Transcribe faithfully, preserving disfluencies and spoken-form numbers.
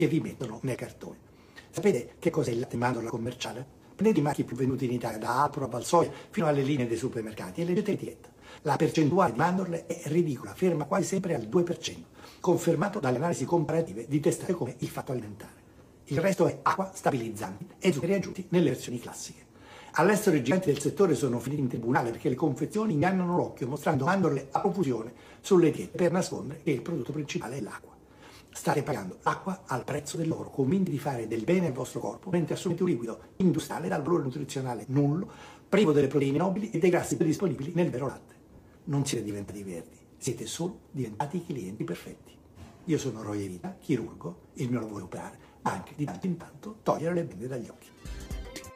che vi mettono nel cartone. Sapete che cos'è il latte mandorla commerciale? Prendete i marchi più venduti in Italia, da Alpro a Valsoia fino alle linee dei supermercati e leggete l'etichetta. La percentuale di mandorle è ridicola, ferma quasi sempre al due per cento, confermato dalle analisi comparative di testate come Il Fatto Alimentare. Il resto è acqua, stabilizzanti e zuccheri aggiunti nelle versioni classiche. All'estero i giganti del settore sono finiti in tribunale perché le confezioni ingannano l'occhio mostrando mandorle a profusione sulle etichette per nascondere che il prodotto principale è l'acqua. State pagando l'acqua al prezzo dell'oro, convinti di fare del bene al vostro corpo, mentre assumete un liquido industriale dal valore nutrizionale nullo, privo delle proteine nobili e dei grassi disponibili nel vero latte. Non siete diventati verdi, siete solo diventati clienti perfetti. Io sono Roy Evita, chirurgo, il mio lavoro è operare, ma anche di tanto in tanto togliere le bende dagli occhi.